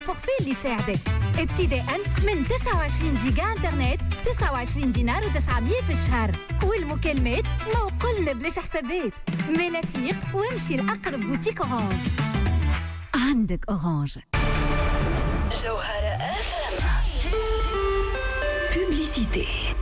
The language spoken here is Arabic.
فورفي اللي يساعدك ابتداء من 29 جيجا انترنت 29 دينار و900 في الشهر والمكالمات ما وقلنا بلاش حسابات. ملافيق وامشي لأقرب بوتيك أورانج. عندك أورانج. جوهرة FM. Publicité.